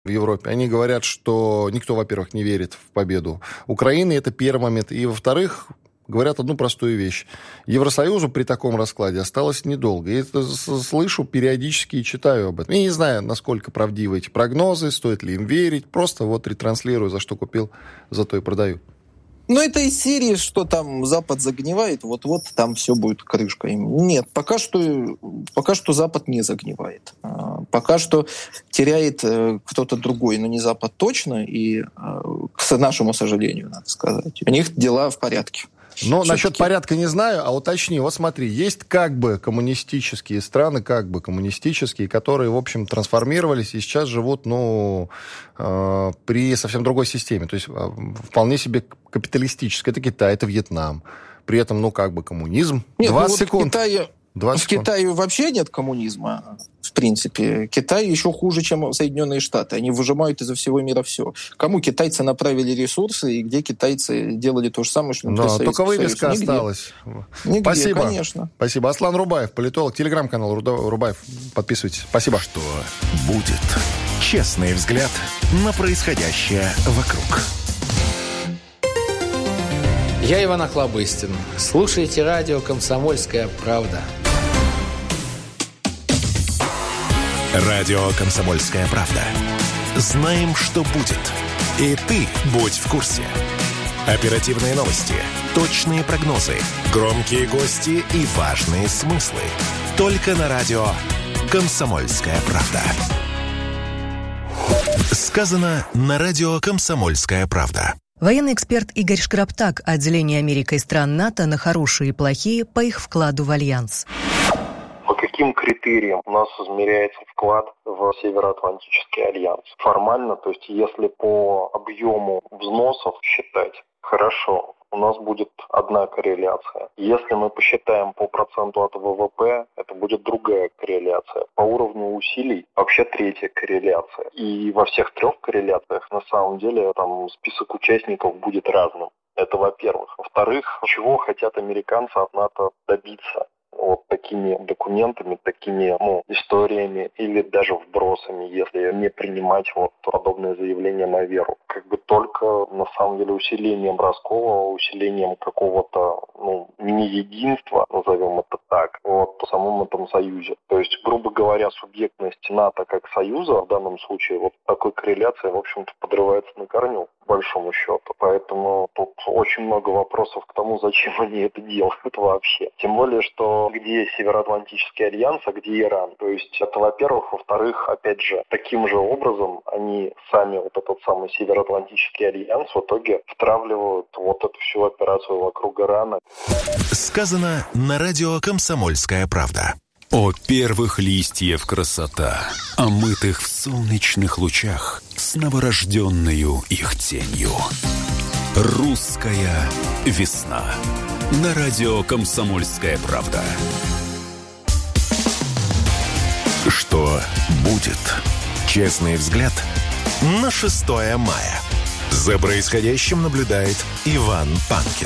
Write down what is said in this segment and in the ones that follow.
в Европе. Они говорят, что никто, во-первых, не верит в победу Украины, это первый момент. И, во-вторых, говорят одну простую вещь. Евросоюзу при таком раскладе осталось недолго. Я это слышу периодически и читаю об этом. Я не знаю, насколько правдивы эти прогнозы, стоит ли им верить. Просто вот ретранслирую, за что купил, за то и продаю. Ну, это из серии, что там Запад загнивает, вот-вот там все будет крышкой. Нет, пока что Запад не загнивает. Пока что теряет кто-то другой, но не Запад точно, и, к нашему сожалению, надо сказать. У них дела в порядке. Ну, насчет порядка не знаю, а уточни. Вот смотри, есть как бы коммунистические страны, которые, в общем, трансформировались и сейчас живут, при совсем другой системе. То есть вполне себе капиталистической. Это Китай, это Вьетнам. При этом, коммунизм. Нет, 20 секунд. В Китае вообще нет коммунизма, в принципе. Китай еще хуже, чем Соединенные Штаты. Они выжимают изо всего мира все. Кому китайцы направили ресурсы, и где китайцы делали то же самое, что внутри Советского Союза? Только вывеска осталась. Нигде, спасибо. Конечно. Спасибо. Аслан Рубаев, политолог, телеграм-канал Рубаев. Подписывайтесь. Спасибо. Что будет? Честный взгляд на происходящее вокруг. Я Иван Охлобыстин. Слушайте радио «Комсомольская правда». Радио «Комсомольская правда». Знаем, что будет. И ты будь в курсе. Оперативные новости, точные прогнозы, громкие гости и важные смыслы. Только на радио «Комсомольская правда». Сказано на радио «Комсомольская правда». Военный эксперт Игорь Шкраптак, отделение Америка и стран НАТО на хорошие и плохие по их вкладу в альянс. По каким критериям у нас измеряется вклад в Североатлантический альянс? Формально, то есть если по объему взносов считать, хорошо, у нас будет одна корреляция. Если мы посчитаем по проценту от ВВП, это будет другая корреляция. По уровню усилий вообще третья корреляция. И во всех трех корреляциях на самом деле там список участников будет разным. Это во-первых. Во-вторых, чего хотят американцы от НАТО добиться? Вот такими документами, такими историями или даже вбросами, если не принимать подобные заявления на веру. Только на самом деле усилением Роскова, усилением какого-то мини-единства, назовем это так, в самом этом союзе. То есть, грубо говоря, субъектность НАТО как союза в данном случае такой корреляция, в общем-то, подрывается на корню, по большому счету. Поэтому тут очень много вопросов к тому, зачем они это делают вообще. Тем более, что где Североатлантический альянс, а где Иран. То есть это, во-первых. Во-вторых, опять же, таким же образом они сами, этот самый Североатлантический альянс, в итоге втравливают эту всю операцию вокруг Ирана. Сказано на радио «Комсомольская правда». О первых листьев красота, омытых в солнечных лучах с новорожденною их тенью. Русская весна. На радио «Комсомольская правда». Что будет? Честный взгляд на 6 мая. За происходящим наблюдает Иван Панкин.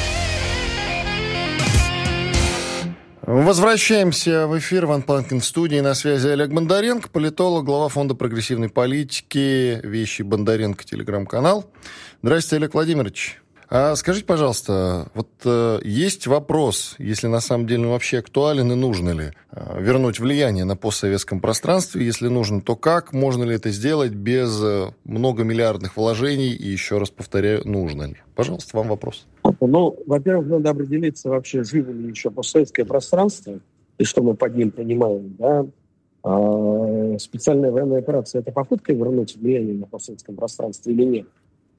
Возвращаемся в эфир. Иван Панкин в студии. На связи Олег Бондаренко, политолог, глава Фонда прогрессивной политики «Вещи Бондаренко», телеграм-канал. Здравствуйте, Олег Владимирович. А скажите, пожалуйста, есть вопрос, если на самом деле он вообще актуален и нужно ли вернуть влияние на постсоветском пространстве? Если нужно, то как? Можно ли это сделать без многомиллиардных вложений? И еще раз повторяю, нужно ли? Пожалуйста, вам вопрос. Во-первых, надо определиться вообще, живо ли еще постсоветское пространство, и что мы под ним понимаем, да? Специальная военная операция – это попытка вернуть влияние на постсоветском пространстве или нет?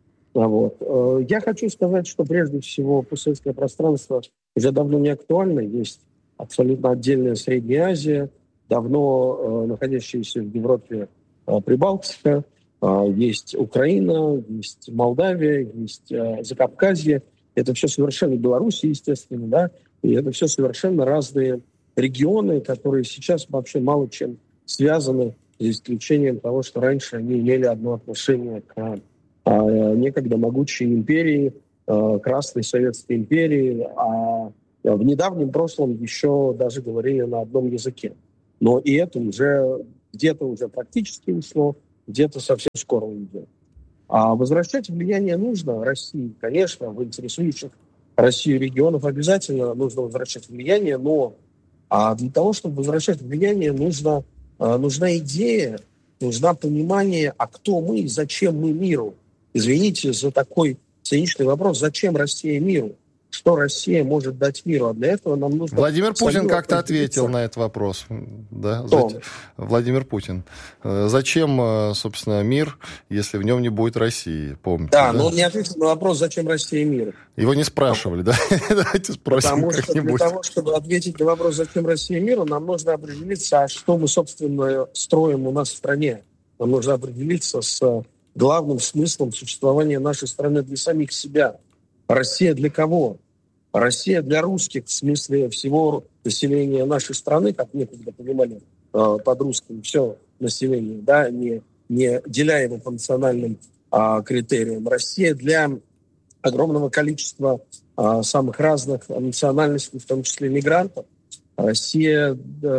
Я хочу сказать, что прежде всего постсоветское пространство уже давно не актуально. Есть абсолютно отдельная Средняя Азия, давно находящаяся в Европе Прибалтика, есть Украина, есть Молдавия, есть Закавказье. Это все совершенно Белоруссия, естественно, да, и это все совершенно разные регионы, которые сейчас вообще мало чем связаны, за исключением того, что раньше они имели одно отношение к некогда могучей империи, Красной Советской империи, а в недавнем прошлом еще даже говорили на одном языке. Но и это уже где-то уже практически ушло, где-то совсем скоро уйдет. А возвращать влияние нужно России, конечно, в интересующих Россию регионов обязательно нужно возвращать влияние, но для того, чтобы возвращать влияние, нужна идея, нужно понимание, а кто мы и зачем мы миру. Извините за такой циничный вопрос, зачем Россия миру? Что Россия может дать миру? А для этого нам нужно... Владимир Путин как-то ответил на этот вопрос. Да? Владимир Путин. Зачем, собственно, мир, если в нем не будет России? Помните, да, но он не ответил на вопрос, зачем Россия мир. Его не спрашивали, да? Давайте спросим Потому что для того, чтобы ответить на вопрос, зачем Россия миру, нам нужно определиться, что мы, собственно, строим у нас в стране. Нам нужно определиться с главным смыслом существования нашей страны для самих себя. Россия для кого? Россия для русских, в смысле всего населения нашей страны, как некогда понимали под русским все население, да, не деля его по национальным критериям. Россия для огромного количества самых разных национальностей, в том числе мигрантов. Россия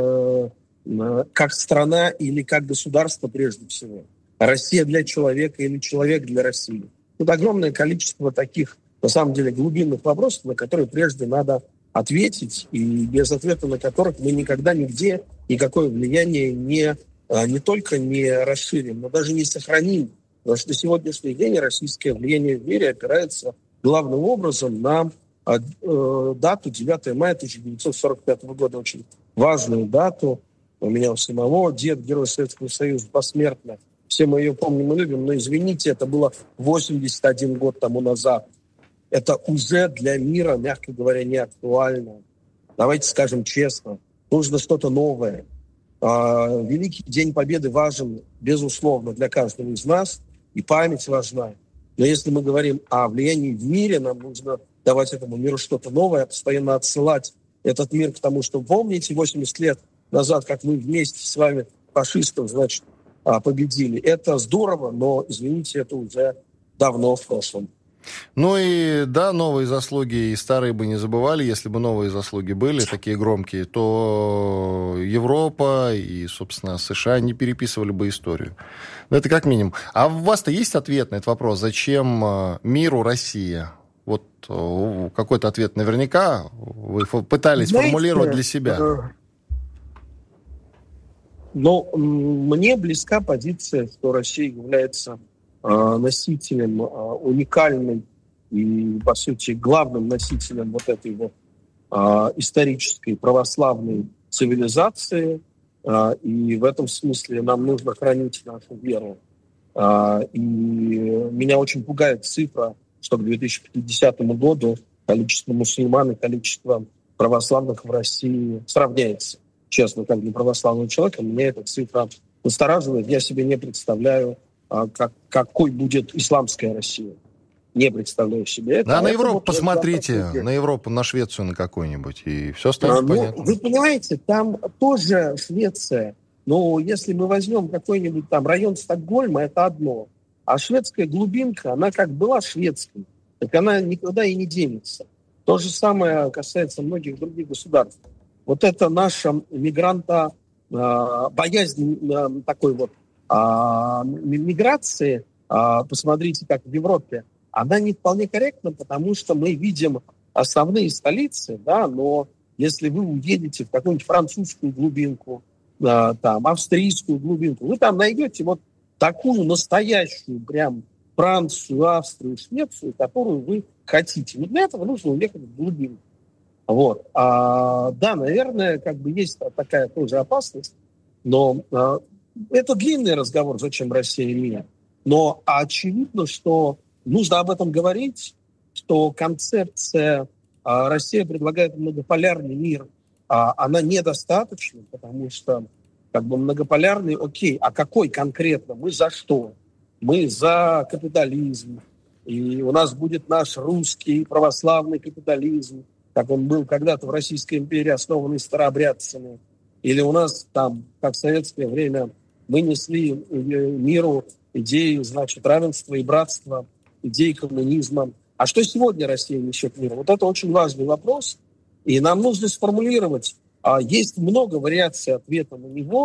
как страна или как государство прежде всего. Россия для человека или человек для России. Тут огромное количество таких, на самом деле, глубинных вопросов, на которые прежде надо ответить, и без ответа на которых мы никогда нигде никакое влияние не только не расширим, но даже не сохраним. Потому что на сегодняшний день российское влияние в мире опирается главным образом на дату 9 мая 1945 года, очень важную дату. У меня у самого дед, герой Советского Союза, посмертно. Все мы ее помним и любим, но, извините, это было 81 год тому назад. Это уже для мира, мягко говоря, не актуально. Давайте скажем честно, нужно что-то новое. Великий День Победы важен, безусловно, для каждого из нас, и память важна. Но если мы говорим о влиянии в мире, нам нужно давать этому миру что-то новое, постоянно отсылать этот мир к тому, что помните 80 лет назад, как мы вместе с вами фашистов, значит, победили. Это здорово, но, извините, это уже давно в прошлом. Ну и да, новые заслуги и старые бы не забывали. Если бы новые заслуги были такие громкие, то Европа и, собственно, США не переписывали бы историю. Но это как минимум. А у вас-то есть ответ на этот вопрос? Зачем миру Россия? Вот какой-то ответ наверняка вы пытались формулировать для себя. Но мне близка позиция, что Россия является носителем уникальной и, по сути, главным носителем вот этой вот исторической православной цивилизации. И в этом смысле нам нужно хранить нашу веру. И меня очень пугает цифра, что к 2050 году количество мусульман и количество православных в России сравняется. Честно, как для православного человека, меня эта цифра настораживает. Я себе не представляю, какой будет исламская Россия. Не представляю себе это. Да, на Европу посмотрите, на Европу, на Швецию на какой-нибудь, и все станет понятно. Вы понимаете, там тоже Швеция. Но если мы возьмем какой-нибудь там район Стокгольма, это одно. А шведская глубинка, она как была шведской, так она никуда и не денется. То же самое касается многих других государств. Вот это наша боязнь такой вот миграции, посмотрите, как в Европе, она не вполне корректна, потому что мы видим основные столицы, да, но если вы уедете в какую-нибудь французскую глубинку, там, австрийскую глубинку, вы там найдете вот такую настоящую прям Францию, Австрию, Швецию, которую вы хотите. Но для этого нужно уехать в глубинку. Вот. Да, наверное, как бы есть такая тоже опасность, но это длинный разговор, зачем Россия мир. Но очевидно, что нужно об этом говорить, что концепция Россия предлагает многополярный мир, она недостаточна, потому что как бы многополярный, окей, а какой конкретно? Мы за что? Мы за капитализм. И у нас будет наш русский православный капитализм, как он был когда-то в Российской империи, основанный старообрядцами. Или у нас там, как в советское время, мы несли миру идеи, значит, равенства и братства, идеи коммунизма. А что сегодня Россия несет миру? Вот это очень важный вопрос. И нам нужно сформулировать. Есть много вариаций ответа на него.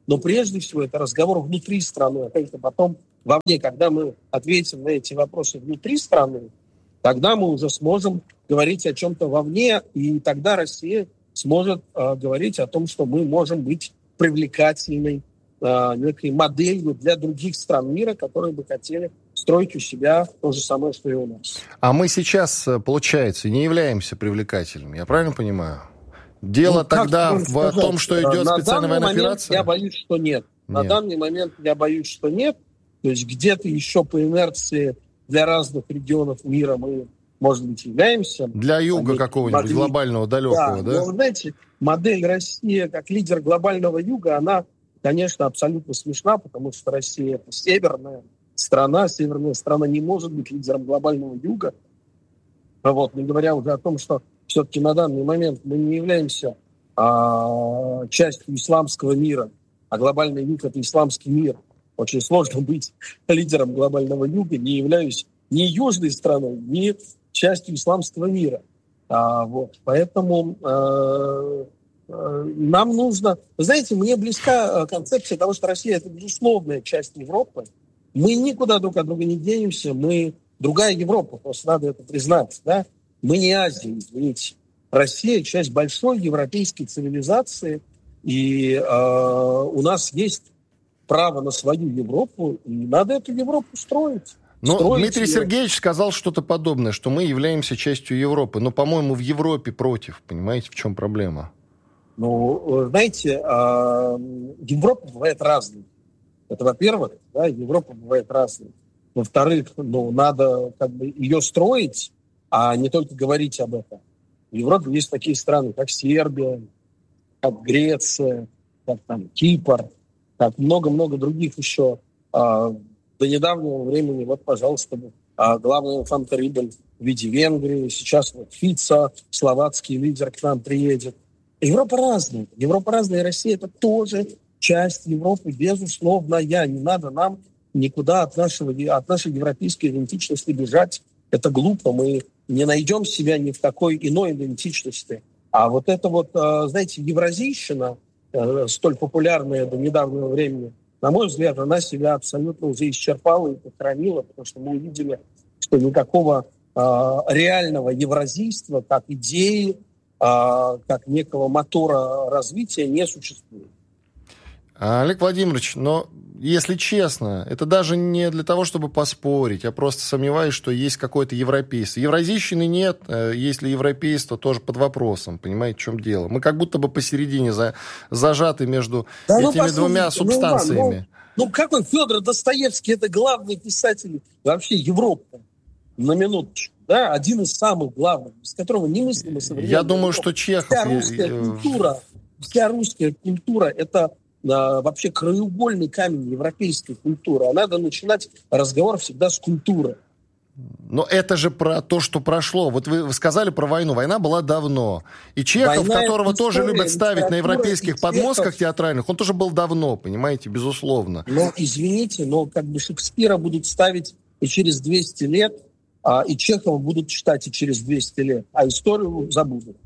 но прежде всего это разговор внутри страны, а только потом вовне. Когда мы ответим на эти вопросы внутри страны, тогда мы уже сможем говорить о чем-то вовне, и тогда Россия сможет говорить о том, что мы можем быть привлекательной некой моделью для других стран мира, которые бы хотели строить у себя то же самое, что и у нас. А мы сейчас, получается, не являемся привлекательными, я правильно понимаю? Дело тогда в том, что идет специальная военная операция? Я боюсь, что нет. На данный момент я боюсь, что нет. То есть где-то еще по инерции для разных регионов мира мы, может быть, являемся. Для юга какого-нибудь глобального, далекого, да? Но, знаете, модель России как лидер глобального юга, она, конечно, абсолютно смешна, потому что Россия — это северная страна не может быть лидером глобального юга. Вот, не говоря уже о том, что все-таки на данный момент мы не являемся частью исламского мира, а глобальный юг — это исламский мир. Очень сложно быть лидером глобального юга, не являюсь ни южной страной, ни частью исламского мира. Вот. Поэтому нам нужно... Вы знаете, мне близка концепция того, что Россия — это безусловная часть Европы. Мы никуда друг от друга не денемся, мы другая Европа, просто надо это признать. Да? Мы не Азия, извините. Россия — часть большой европейской цивилизации, и у нас есть право на свою Европу, и надо эту Европу строить. Но Дмитрий Сергеевич сказал что-то подобное, что мы являемся частью Европы. Но, по-моему, в Европе против. Понимаете, в чем проблема? Ну, знаете, Европа бывает разной. Это, во-первых, да, Европа бывает разной. Во-вторых, надо ее строить, а не только говорить об этом. В Европе есть такие страны, как Сербия, как Греция, как Кипр, как много-много других еще. До недавнего времени, пожалуйста, главный инфантерибль в виде Венгрии, сейчас Фица, словацкий лидер, к нам приедет. Европа разная, и Россия — это тоже часть Европы, безусловная. Не надо нам никуда от нашей европейской идентичности бежать. Это глупо, мы не найдем себя ни в какой иной идентичности. А знаете, евразийщина, столь популярная до недавнего времени, на мой взгляд, она себя абсолютно уже исчерпала и похоронила, потому что мы увидели, что никакого реального евразийства как идеи, как некого мотора развития не существует. Олег Владимирович, но, если честно, это даже не для того, чтобы поспорить. Я просто сомневаюсь, что есть какое-то европейство. Евразийщины нет, если европейство, тоже под вопросом. Понимаете, в чем дело? Мы как будто бы посередине зажаты между этими двумя субстанциями. Какой Федор Достоевский, это главный писатель вообще Европы, на минуточку. Да, один из самых главных, без которого немыслимо современная. Я думаю, что Чехов... Вся русская культура — это вообще краеугольный камень европейской культуры. А надо начинать разговор всегда с культуры. Но это же про то, что прошло. Вот вы сказали про войну. Война была давно. И Чехов, которого тоже любят ставить на европейских подмостках театральных, он тоже был давно, понимаете, безусловно. Но, извините, Шекспира будут ставить и через 200 лет, и Чехова будут читать и через 200 лет, а историю забудут.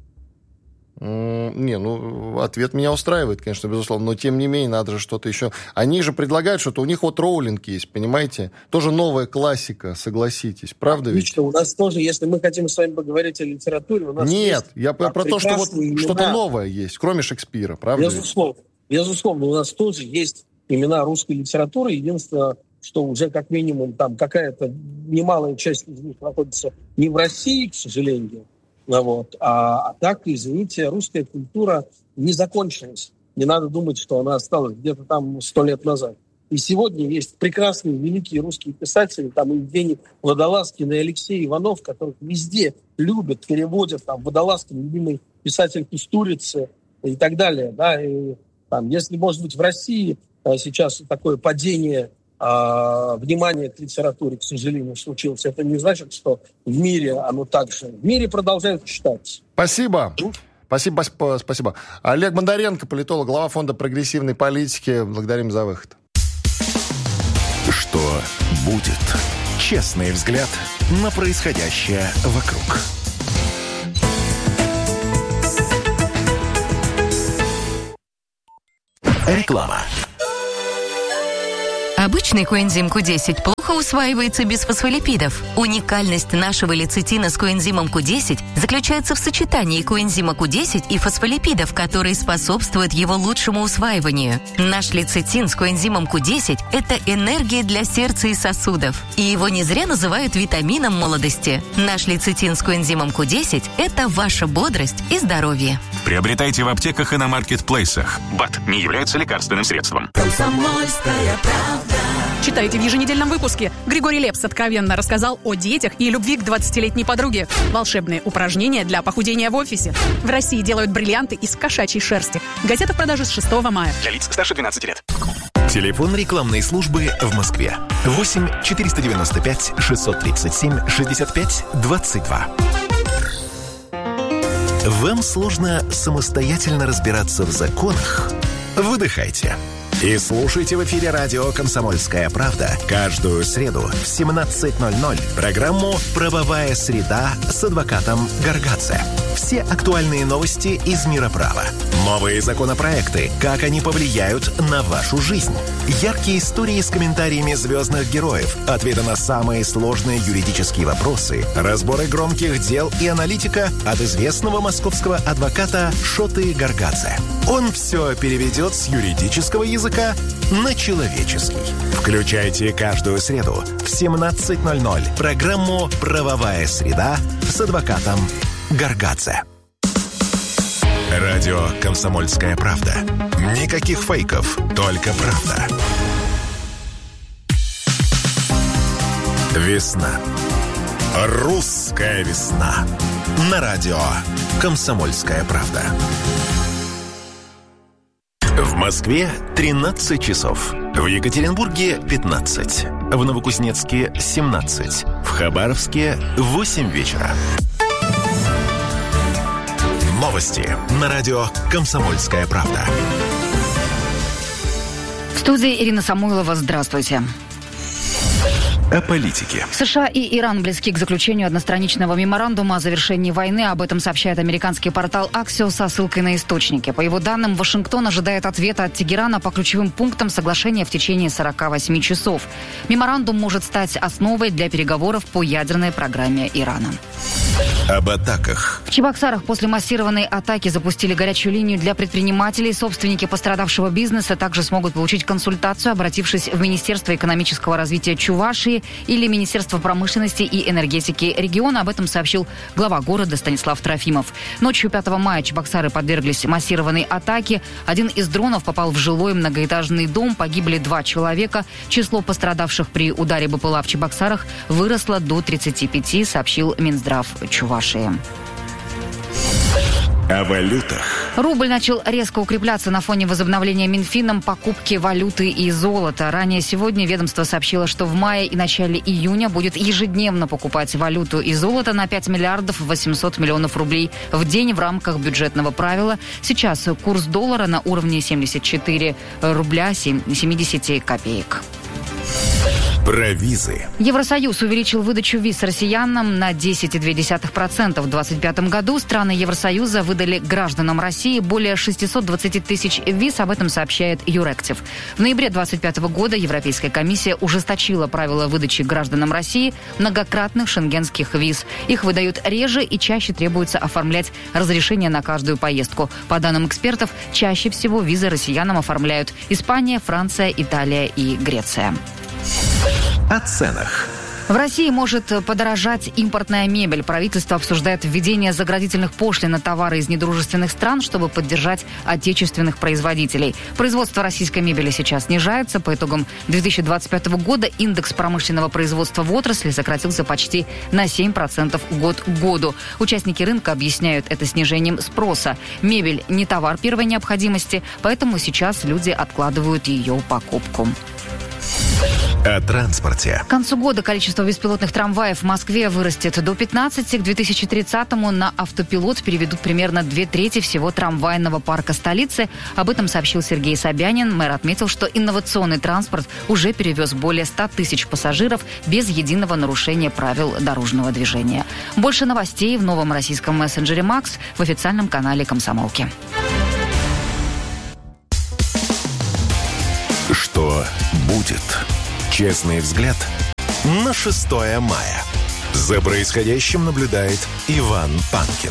Ответ меня устраивает, конечно, безусловно, но тем не менее надо же что-то еще. Они же предлагают что-то, у них Роулинг есть, понимаете? Тоже новая классика, согласитесь, правда ведь? У нас тоже, если мы хотим с вами поговорить о литературе, у нас Нет, я про то, что что-то новое есть, кроме Шекспира, правда? Безусловно, у нас тоже есть имена русской литературы, единственное, что уже как минимум там какая-то немалая часть из них находится не в России, к сожалению. А так, извините, русская культура не закончилась. Не надо думать, что она осталась где-то там 100 лет назад. И сегодня есть прекрасные, великие русские писатели, там Евгений Водолазкин и Алексей Иванов, которых везде любят, переводят. Там Водолазкин, любимый писатель Кустурицы и так далее. Да? И, если, может быть, в России сейчас такое падение внимание к литературе, к сожалению, случилось. Это не значит, что в мире оно так же. В мире продолжают читать. Спасибо. Спасибо. Олег Бондаренко, политолог, глава фонда прогрессивной политики. Благодарим за выход. Что будет? Честный взгляд на происходящее вокруг. Реклама. Обычный коэнзим Q10 плохо усваивается без фосфолипидов. Уникальность нашего лецитина с коэнзимом Q10 заключается в сочетании коэнзима Q10 и фосфолипидов, которые способствуют его лучшему усваиванию. Наш лецитин с коэнзимом Q10 – это энергия для сердца и сосудов. И его не зря называют витамином молодости. Наш лецитин с коэнзимом Q10 – это ваша бодрость и здоровье. Приобретайте в аптеках и на маркетплейсах. БАД не является лекарственным средством. Комсомольская правда. Читайте в еженедельном выпуске. Григорий Лепс откровенно рассказал о детях и любви к 20-летней подруге. Волшебные упражнения для похудения в офисе. В России делают бриллианты из кошачьей шерсти. Газета в продаже с 6 мая. Для лиц старше 12 лет. Телефон рекламной службы в Москве. 8 495 637 65 22. Вам сложно самостоятельно разбираться в законах? Выдыхайте. И слушайте в эфире радио «Комсомольская правда» каждую среду в 17:00 программу «Правовая среда» с адвокатом Гаргадзе. Все актуальные новости из мира права. Новые законопроекты, как они повлияют на вашу жизнь. Яркие истории с комментариями звездных героев, ответы на самые сложные юридические вопросы, разборы громких дел и аналитика от известного московского адвоката Шоты Гаргадзе. Он все переведет с юридического языка на человеческий. Включайте каждую среду в 17:00 программу «Правовая среда» с адвокатом Гаргадзе. Радио «Комсомольская правда». Никаких фейков, только правда. Весна. Русская весна. На радио «Комсомольская правда». В Москве 13 часов. В Екатеринбурге 15. В Новокузнецке 17. В Хабаровске 8 вечера. Новости на радио «Комсомольская правда». В студии Ирина Самойлова. Здравствуйте. О политике. США и Иран близки к заключению одностраничного меморандума о завершении войны. Об этом сообщает американский портал Axios со ссылкой на источники. По его данным, Вашингтон ожидает ответа от Тегерана по ключевым пунктам соглашения в течение 48 часов. Меморандум может стать основой для переговоров по ядерной программе Ирана. Об атаках. В Чебоксарах после массированной атаки запустили горячую линию для предпринимателей. Собственники пострадавшего бизнеса также смогут получить консультацию, обратившись в Министерство экономического развития Чувашии или Министерство промышленности и энергетики региона. Об этом сообщил глава города Станислав Трофимов. Ночью 5 мая Чебоксары подверглись массированной атаке. Один из дронов попал в жилой многоэтажный дом. Погибли 2 человека. Число пострадавших при ударе БПЛА в Чебоксарах выросло до 35, сообщил Минздрав Чувашии. О валютах. Рубль начал резко укрепляться на фоне возобновления Минфином покупки валюты и золота. Ранее сегодня ведомство сообщило, что в мае и начале июня будет ежедневно покупать валюту и золото на 5 миллиардов 800 миллионов рублей в день в рамках бюджетного правила. Сейчас курс доллара на уровне 74 рубля 70 копеек. Про визы. Евросоюз увеличил выдачу виз россиянам на 10,2%. В 2025 году страны Евросоюза выдали гражданам России более 620 тысяч виз. Об этом сообщает Юректив. В ноябре 2025 года Европейская комиссия ужесточила правила выдачи гражданам России многократных шенгенских виз. Их выдают реже и чаще требуется оформлять разрешение на каждую поездку. По данным экспертов, чаще всего визы россиянам оформляют Испания, Франция, Италия и Греция. О ценах. В России может подорожать импортная мебель. Правительство обсуждает введение заградительных пошлин на товары из недружественных стран, чтобы поддержать отечественных производителей. Производство российской мебели сейчас снижается. По итогам 2025 года индекс промышленного производства в отрасли сократился почти на 7% год к году. Участники рынка объясняют это снижением спроса. Мебель не товар первой необходимости, поэтому сейчас люди откладывают ее покупку. О транспорте. К концу года количество беспилотных трамваев в Москве вырастет до 15. К 2030-му на автопилот переведут примерно 2/3 всего трамвайного парка столицы. Об этом сообщил Сергей Собянин. Мэр отметил, что инновационный транспорт уже перевез более 100 тысяч пассажиров без единого нарушения правил дорожного движения. Больше новостей в новом российском мессенджере «Макс» в официальном канале «Комсомолки». Что будет? Честный взгляд на 6 мая. За происходящим наблюдает Иван Панкин.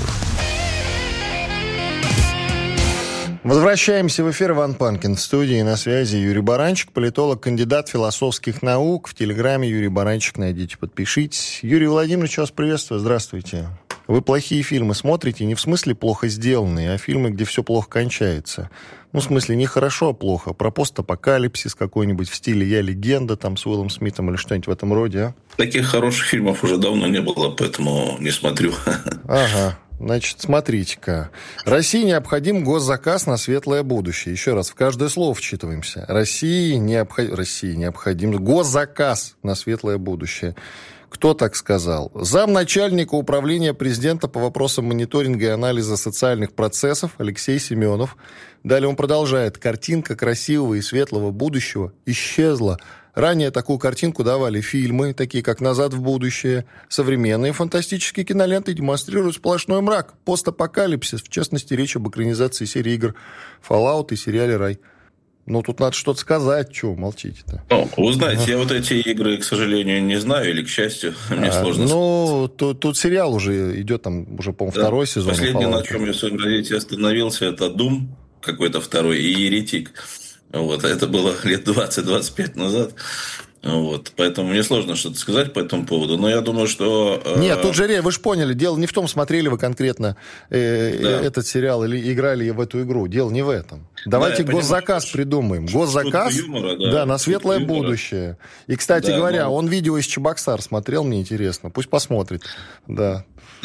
Возвращаемся в эфир. Иван Панкин в студии. На связи Юрий Баранчик, политолог, кандидат философских наук. В Телеграме Юрий Баранчик найдите, подпишитесь. Юрий Владимирович, вас приветствую. Здравствуйте. Вы плохие фильмы смотрите не в смысле плохо сделанные, а фильмы, где все плохо кончается. Ну, в смысле, не хорошо, а плохо. Про постапокалипсис какой-нибудь в стиле «Я легенда» там с Уиллом Смитом или что-нибудь в этом роде, а? Таких хороших фильмов уже давно не было, поэтому не смотрю. Ага. Значит, смотрите-ка. России необходим госзаказ на светлое будущее. Еще раз, в каждое слово вчитываемся. России необходим госзаказ на светлое будущее. Кто так сказал? Замначальника управления президента по вопросам мониторинга и анализа социальных процессов Алексей Семенов. Далее он продолжает. Картинка красивого и светлого будущего исчезла. Ранее такую картинку давали фильмы, такие как «Назад в будущее». Современные фантастические киноленты демонстрируют сплошной мрак, постапокалипсис. В частности, речь об экранизации серии игр Fallout и сериале «Рай». Ну, тут надо что-то сказать. Чего молчите-то? Вы знаете, я вот эти игры, к сожалению, не знаю, или к счастью, мне сложно сказать. Ну, тут сериал уже идет, там уже, по-моему, второй сезон. Последний, на чем я в своем развитии остановился, это Doom какой-то второй и Еретик. Вот, это было лет 20-25 назад. Вот, поэтому мне сложно что-то сказать по этому поводу, но я думаю, что... Нет, тут же, вы же поняли, дело не в том, смотрели вы конкретно этот сериал или играли в эту игру, дело не в этом. Давайте госзаказ придумаем. Госзаказ, юмора, на светлое будущее. И, кстати говоря, он видео из Чебоксар смотрел, мне интересно, пусть посмотрит, Да,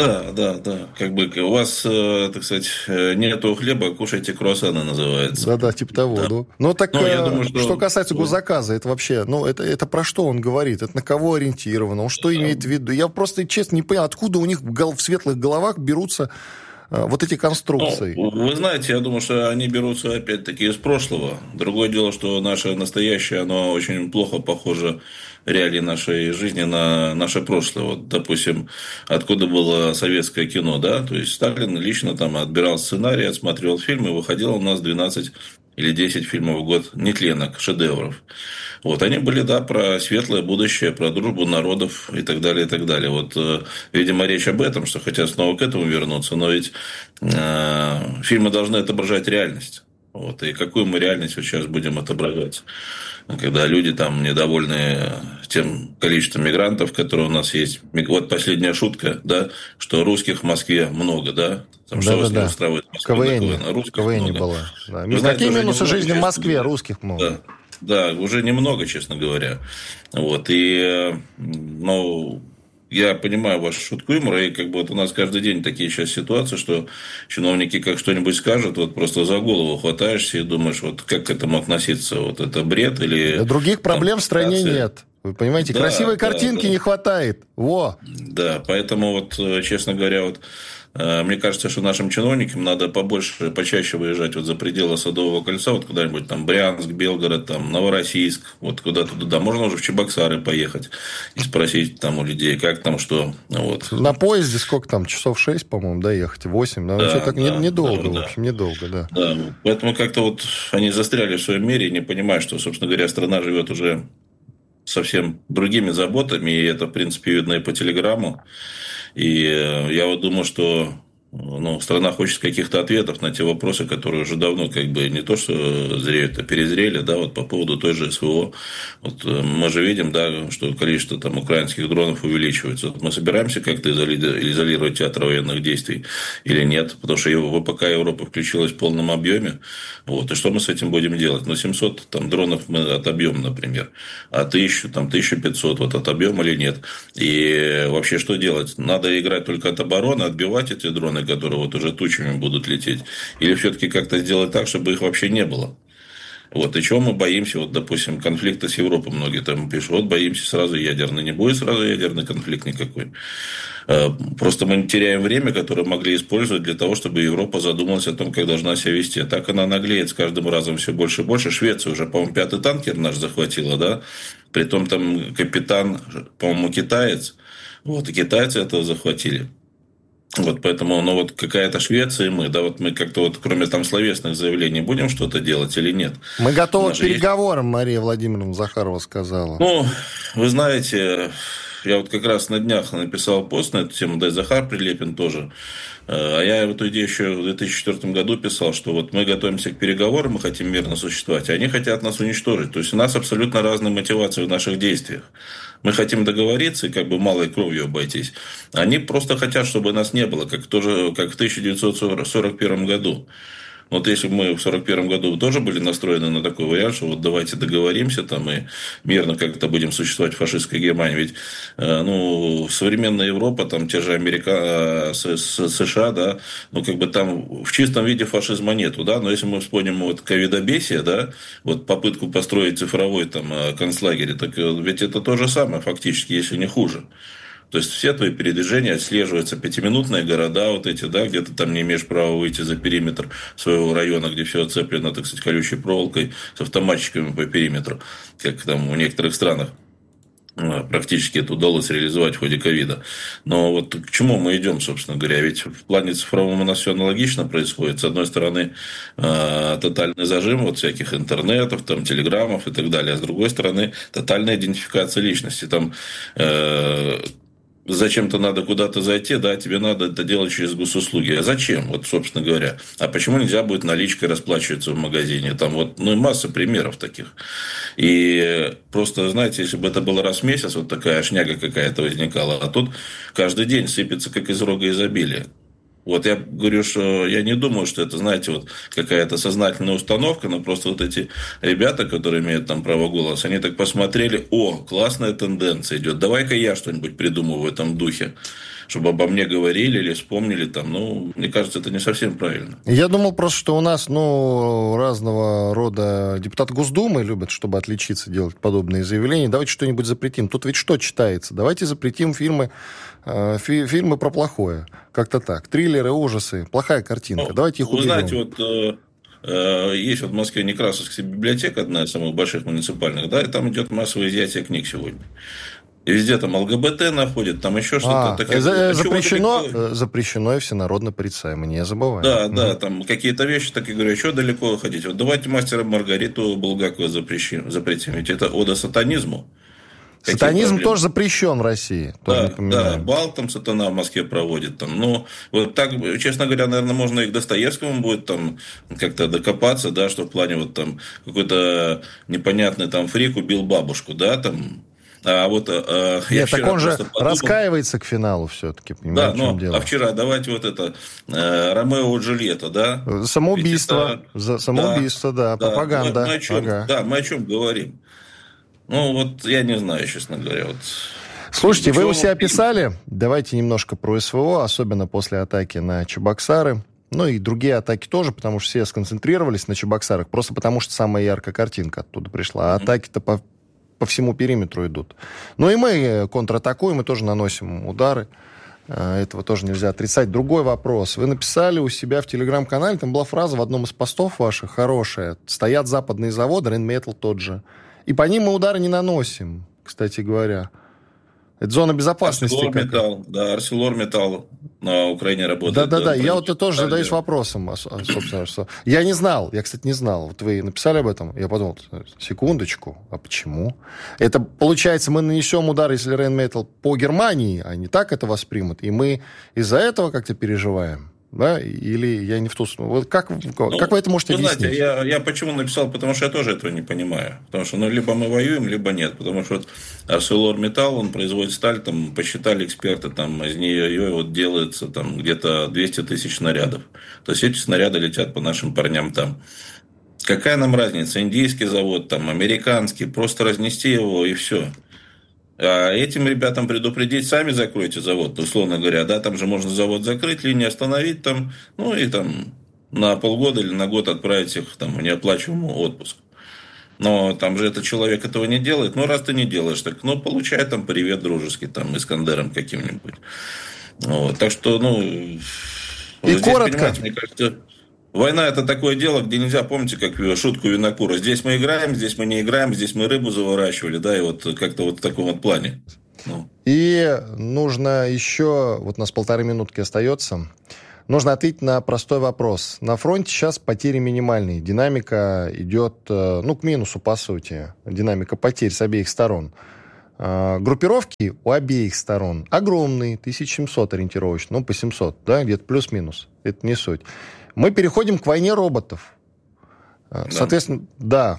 как бы у вас, так сказать, нету хлеба, кушайте круассаны, называется. Да, типа того, да. Ну, так, я думаю, что касается госзаказа, это вообще, это про что он говорит? Это на кого ориентировано? Он что имеет в виду? Я просто, честно, не понял, откуда у них в светлых головах берутся вот эти конструкции. Вы знаете, я думаю, что они берутся, опять-таки, из прошлого. Другое дело, что наше настоящее, оно очень плохо похоже реалии нашей жизни на наше прошлое. Вот, допустим, откуда было советское кино, да? То есть Сталин лично там отбирал сценарий, отсматривал фильмы, выходило у нас 12 или 10 фильмов в год нетленок, шедевров. Вот, они были, про светлое будущее, про дружбу народов и так далее, и так далее. Вот, видимо, речь об этом, что хотят снова к этому вернуться, но ведь фильмы должны отображать реальность. Вот, и какую мы реальность сейчас будем отображать? Когда люди там недовольны тем количеством мигрантов, которые у нас есть. Вот последняя шутка, что русских в Москве много, Там, что вас не устраивает в Москве? КВН была. Да. Какие минусы жизни в Москве? Русских много. Да, уже немного, честно говоря. Вот, и, я понимаю вашу шутку юмора, и как бы вот у нас каждый день такие сейчас ситуации, что чиновники как что-нибудь скажут, вот просто за голову хватаешься и думаешь, вот как к этому относиться, вот это бред или... Да, других проблем в стране нет. Вы понимаете, красивой картинки не хватает. Во! Да, поэтому вот, честно говоря, вот мне кажется, что нашим чиновникам надо почаще выезжать вот за пределы Садового кольца, вот куда-нибудь там Брянск, Белгород, там Новороссийск, вот куда-то туда. Можно уже в Чебоксары поехать и спросить там у людей, как там, что. Вот. На поезде сколько там, часов 6, по-моему, доехать, 8, недолго, в общем, недолго, да. Да, поэтому как-то вот они застряли в своем мире и не понимают, что, собственно говоря, страна живет уже совсем другими заботами, и это, в принципе, видно и по телеграмму. И я вот думаю, что страна хочет каких-то ответов на те вопросы, которые уже давно не то что зреют, а перезрели, вот по поводу той же СВО. Вот мы же видим, что количество там украинских дронов увеличивается. Вот мы собираемся как-то изолировать театр военных действий или нет? Потому что пока Европа включилась в полном объеме, и что мы с этим будем делать? 700 дронов мы отобьем, например, а 1000, 1500 отобьем или нет? И вообще что делать? Надо играть только от обороны, отбивать эти дроны, которые вот уже тучами будут лететь, или все-таки как-то сделать так, чтобы их вообще не было. Вот, и чего мы боимся, вот, допустим, конфликта с Европой, многие там пишут, боимся сразу ядерный, не будет сразу ядерный конфликт никакой. Просто мы теряем время, которое могли использовать для того, чтобы Европа задумалась о том, как должна себя вести. А так она наглеет с каждым разом все больше и больше. Швеция уже, по-моему, 5-й танкер наш захватила, Притом там капитан, по-моему, китаец. Вот, и китайцы этого захватили. Вот поэтому, ну вот какая-то Швеция и мы, да, вот мы как-то вот кроме там словесных заявлений будем что-то делать или нет? Мы готовы к переговорам, есть... Мария Владимировна Захарова сказала. Ну, вы знаете, я вот как раз на днях написал пост на эту тему, да и Захар Прилепин тоже. А я эту идею еще в 2004 году писал, что вот мы готовимся к переговорам, мы хотим мирно существовать, а они хотят нас уничтожить. То есть у нас абсолютно разные мотивации в наших действиях. Мы хотим договориться и как бы малой кровью обойтись. Они просто хотят, чтобы нас не было, как в 1941 году. Вот если бы мы в 1941 году тоже были настроены на такой вариант, что вот давайте договоримся там и мирно как-то будем существовать в фашистской Германии. Ведь ну, современная Европа, там те же США, да, ну как бы там в чистом виде фашизма нету, да, но если мы вспомним вот ковидобесие, да, вот попытку построить цифровой там концлагерь, так ведь это то же самое фактически, если не хуже. То есть все твои передвижения отслеживаются, пятиминутные города вот эти, да, где ты там не имеешь права выйти за периметр своего района, где все оцеплено, так сказать, колючей проволокой с автоматчиками по периметру, как там в некоторых странах практически это удалось реализовать в ходе ковида. Но вот к чему мы идем, собственно говоря? Ведь в плане цифровом у нас все аналогично происходит. С одной стороны, тотальный зажим вот всяких интернетов, там, телеграммов и так далее. А с другой стороны, тотальная идентификация личности. Там зачем-то надо куда-то зайти, да, тебе надо это делать через госуслуги. А зачем, вот, собственно говоря? А почему нельзя будет наличкой расплачиваться в магазине? Там вот, ну, масса примеров таких. И просто, знаете, если бы это было раз в месяц, вот такая шняга какая-то возникала, а тут каждый день сыпется, как из рога изобилия. Вот я говорю, что я не думаю, что это, знаете, вот какая-то сознательная установка, но просто вот эти ребята, которые имеют там право голоса, они так посмотрели, о, классная тенденция идет, давай-ка я что-нибудь придумаю в этом духе, чтобы обо мне говорили или вспомнили там, ну, мне кажется, это не совсем правильно. Я думал просто, что у нас, ну, разного рода депутаты Госдумы любят, чтобы отличиться, делать подобные заявления. Давайте что-нибудь запретим. Тут ведь что читается? Давайте запретим фильмы про плохое. Как-то так. Триллеры, ужасы. Плохая картинка. Ну, давайте их уберем. Вы знаете, вот есть вот в Москве Некрасовская библиотека, одна из самых больших муниципальных, да, и там идет массовое изъятие книг сегодня. И везде там ЛГБТ находят, там еще что-то. Запрещено и всенародно порицаемо, не забываем. Да, да, там какие-то вещи, так и говорю, что далеко ходить. Вот давайте «Мастера Маргариту» Булгакова запретим, ведь это ода сатанизму. Сатанизм тоже запрещен в России. Да, бал там сатана в Москве проводит. Там. Ну, вот так, честно говоря, наверное, можно и к Достоевскому будет там как-то докопаться, да, что в плане вот там какой-то непонятный там фрик убил бабушку, да, там. А вот нет, так он же раскаивается к финалу все-таки, понимаете, да, в чем дело. А вчера давайте вот это Ромео и Джульетта, да? Самоубийство, да, пропаганда. Мы о чем, да, мы о чем говорим? Ну, вот я не знаю, честно говоря. Вот. Слушайте, вы у себя писали, давайте немножко про СВО, особенно после атаки на Чебоксары. Ну и другие атаки тоже, потому что все сконцентрировались на Чебоксарах, просто потому что самая яркая картинка оттуда пришла. А атаки-то по всему периметру идут. Ну и мы контратакуем, мы тоже наносим удары. Этого тоже нельзя отрицать. Другой вопрос. Вы написали у себя в Телеграм-канале, там была фраза в одном из постов ваших хорошая. Стоят западные заводы, Рейнметал тот же. И по ним мы удары не наносим, кстати говоря. Это зона безопасности. ArcelorMittal на Украине работает. Да. Я вот тоже задаюсь вопросом, собственно, что... Я не знал, я, кстати, не знал. Вот вы написали об этом, я подумал, секундочку, а почему? Это, получается, мы нанесем удар, если Rheinmetall по Германии, а не так это воспримут, и мы из-за этого как-то переживаем? Да, или я не в ту сторону. Вот как вы это можете объяснить? Знаете, я почему написал? Потому что я тоже этого не понимаю. Потому что либо мы воюем, либо нет. Потому что вот ArcelorMittal, он производит сталь, там посчитали эксперты, там из нее вот делается там где-то 200 тысяч снарядов. То есть эти снаряды летят по нашим парням там. Какая нам разница? Индийский завод, там, американский, просто разнести его и все. А этим ребятам предупредить, сами закройте завод, условно говоря, да, там же можно завод закрыть, линию остановить там, ну и там на полгода или на год отправить их там в неоплачиваемый отпуск. Но там же этот человек этого не делает. Ну, раз ты не делаешь, так, ну, получай там привет дружеский, там, Искандером каким-нибудь. Вот. Так что, ну... И здесь, коротко. Мне кажется, война – это такое дело, где нельзя, помните, как шутку Винокура. Здесь мы играем, здесь мы не играем, здесь мы рыбу заворачивали, да, и вот как-то вот в таком вот плане. И нужно еще, вот у нас 1,5 минутки остается, нужно ответить на простой вопрос. На фронте сейчас потери минимальные. Динамика идет, к минусу, по сути. Динамика потерь с обеих сторон. Группировки у обеих сторон огромные, 1700 ориентировочно, по 700, да, где-то плюс-минус. Это не суть. Мы переходим к войне роботов. Да. Соответственно, да,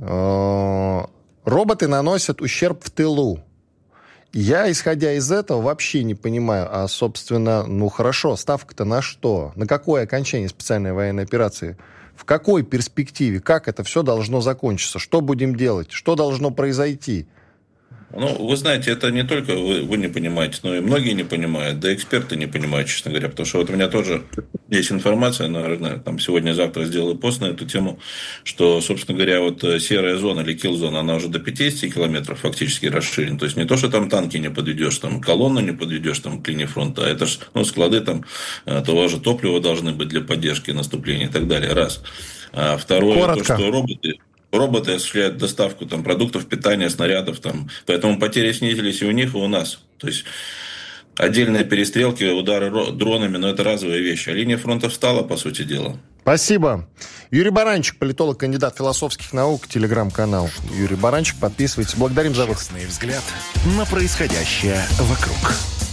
роботы наносят ущерб в тылу. Я, исходя из этого, вообще не понимаю, а, собственно, хорошо, ставка-то на что? На какое окончание специальной военной операции? В какой перспективе? Как это все должно закончиться? Что будем делать? Что должно произойти? Вы знаете, это не только вы не понимаете, но и многие не понимают, да и эксперты не понимают, честно говоря, потому что вот у меня тоже есть информация, наверное, там сегодня-завтра сделаю пост на эту тему, что, собственно говоря, вот серая зона или килл-зона, она уже до 50 километров фактически расширена, то есть не то, что там танки не подведешь, там колонну не подведешь там к линии фронта, а это же склады там того же топлива должны быть для поддержки наступления и так далее, раз. А второе, коротко. То, что роботы осуществляют доставку продуктов питания, снарядов, поэтому потери снизились и у них, и у нас. То есть отдельные перестрелки, удары дронами, но это разовые вещи. А линия фронта встала, по сути дела. Спасибо. Юрий Баранчик, политолог, кандидат философских наук, телеграм-канал Юрий Баранчик. Подписывайтесь. Благодарим за выход. Честный взгляд на происходящее вокруг.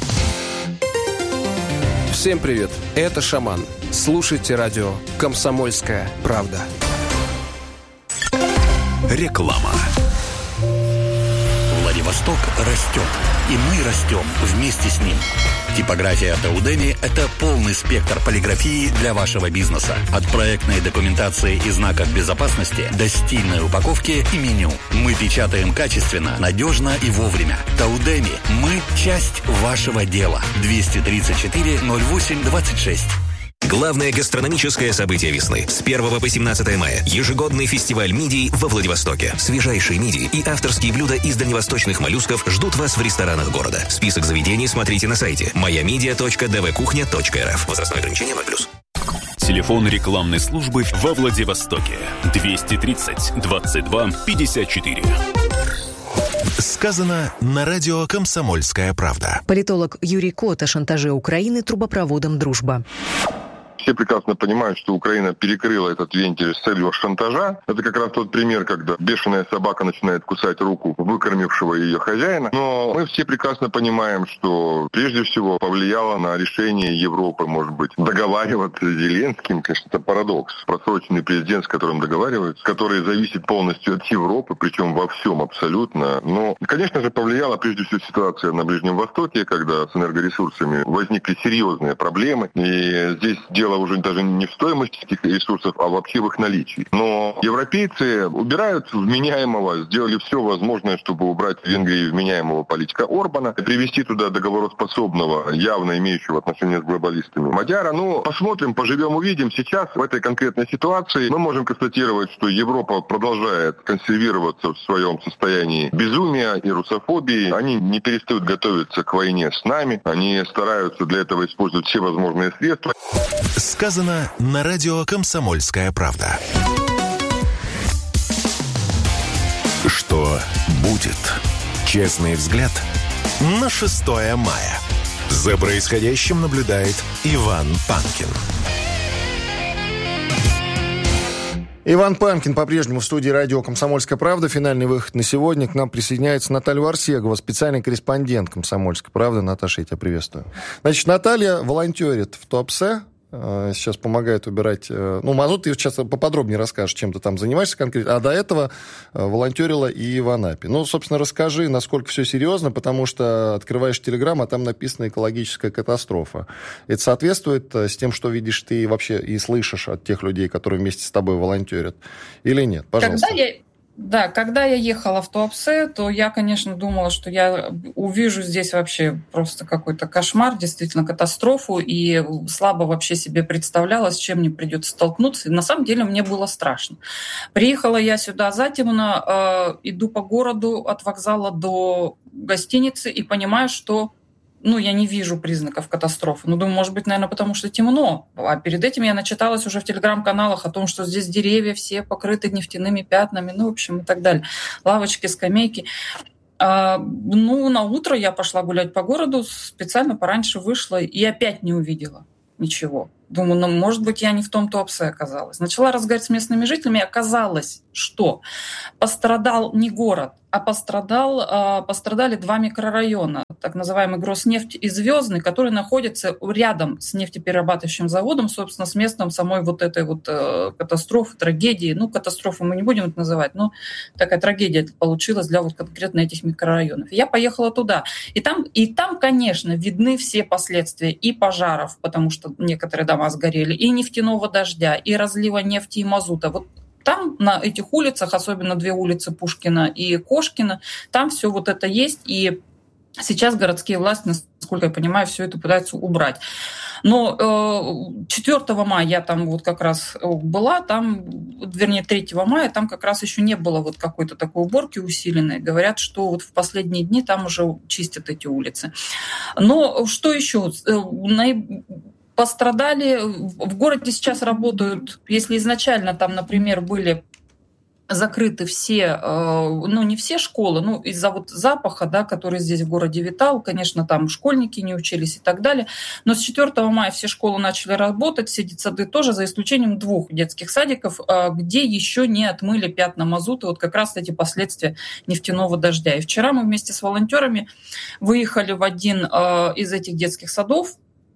Всем привет. Это Шаман. Слушайте радио «Комсомольская правда». Реклама. Владивосток растет, и мы растем вместе с ним. Типография Таудеми – это полный спектр полиграфии для вашего бизнеса. От проектной документации и знаков безопасности до стильной упаковки и меню. Мы печатаем качественно, надежно и вовремя. Таудеми – мы часть вашего дела. 234-08-26. Главное гастрономическое событие весны. С 1 по 17 мая. Ежегодный фестиваль мидий во Владивостоке. Свежайшие мидии и авторские блюда из дальневосточных моллюсков ждут вас в ресторанах города. Список заведений смотрите на сайте moyamidia.dvkuchня.rf. Возрастное ограничение 0+. Телефон рекламной службы во Владивостоке. 230 22 54. Сказано на радио «Комсомольская правда». Политолог Юрий Кот о шантаже Украины трубопроводом «Дружба». Все прекрасно понимают, что Украина перекрыла этот вентиль с целью шантажа. Это как раз тот пример, когда бешеная собака начинает кусать руку выкормившего ее хозяина. Но мы все прекрасно понимаем, что прежде всего повлияло на решение Европы, может быть, договариваться с Зеленским. Конечно, это парадокс. Просроченный президент, с которым договариваются, который зависит полностью от Европы, причем во всем абсолютно. Но, конечно же, повлияла прежде всего ситуация на Ближнем Востоке, когда с энергоресурсами возникли серьезные проблемы. И здесь дело уже даже не в стоимости этих ресурсов, а вообще в их наличии. Но европейцы убирают вменяемого, сделали все возможное, чтобы убрать в Венгрии вменяемого политика Орбана, привести туда договороспособного, явно имеющего отношение с глобалистами Мадяра. Посмотрим, поживем, увидим. Сейчас в этой конкретной ситуации мы можем констатировать, что Европа продолжает консервироваться в своем состоянии безумия и русофобии. Они не перестают готовиться к войне с нами. Они стараются для этого использовать все возможные средства. Сказано на радио «Комсомольская правда». Что будет? Честный взгляд на 6 мая. За происходящим наблюдает Иван Панкин. Иван Панкин по-прежнему в студии радио «Комсомольская правда». Финальный выход на сегодня. К нам присоединяется Наталья Варсегова, специальный корреспондент «Комсомольской правды». Наташа, я тебя приветствую. Значит, Наталья волонтерит в Туапсе. Сейчас помогает убирать... мазут, ты сейчас поподробнее расскажешь, чем ты там занимаешься конкретно. А до этого волонтерила и в Анапе. Собственно, расскажи, насколько все серьезно, потому что открываешь Телеграм, а там написано «экологическая катастрофа». Это соответствует с тем, что видишь ты вообще и слышишь от тех людей, которые вместе с тобой волонтерят? Или нет? Пожалуйста. Когда я ехала в Туапсе, то я, конечно, думала, что я увижу здесь вообще просто какой-то кошмар, действительно катастрофу, и слабо вообще себе представляла, с чем мне придется столкнуться. И на самом деле мне было страшно. Приехала я сюда затемно, иду по городу от вокзала до гостиницы и понимаю, что я не вижу признаков катастрофы. Думаю, может быть, наверное, потому что темно. А перед этим я начиталась уже в телеграм-каналах о том, что здесь деревья все покрыты нефтяными пятнами, в общем, и так далее. Лавочки, скамейки. На утро я пошла гулять по городу, специально пораньше вышла и опять не увидела ничего. Думаю, может быть, я не в том Туапсе оказалась. Начала разговаривать с местными жителями, и оказалось, что пострадал не город, а пострадали 2 микрорайона, так называемый Гроснефть и Звездный, которые находятся рядом с нефтеперерабатывающим заводом, собственно, с местом самой вот этой вот катастрофы, трагедии. Катастрофу мы не будем это называть, но такая трагедия получилась для вот конкретно этих микрорайонов. Я поехала туда. И там, конечно, видны все последствия и пожаров, потому что некоторые дома сгорели, и нефтяного дождя, и разлива нефти и мазута. Вот там, на этих улицах, особенно 2 улицы Пушкина и Кошкина, там все вот это есть, и сейчас городские власти, насколько я понимаю, все это пытаются убрать. Но 4 мая я там вот как раз была, вернее 3 мая, там как раз еще не было вот какой-то такой уборки усиленной. Говорят, что вот в последние дни там уже чистят эти улицы. Но что еще? Пострадали, в городе сейчас работают, если изначально там, например, были закрыты все, не все школы, из-за вот запаха, да, который здесь в городе витал, конечно, там школьники не учились и так далее, но с 4 мая все школы начали работать, все детсады тоже, за исключением 2 детских садиков, где еще не отмыли пятна мазута, вот как раз эти последствия нефтяного дождя. И вчера мы вместе с волонтерами выехали в один из этих детских садов.